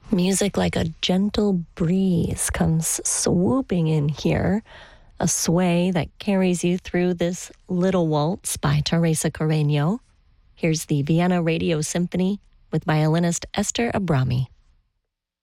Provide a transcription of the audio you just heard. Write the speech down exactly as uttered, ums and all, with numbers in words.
Music like a gentle breeze comes swooping in here, a sway that carries you through this little waltz by Teresa Carreño. Here's the Vienna Radio Symphony with violinist Esther Abrami.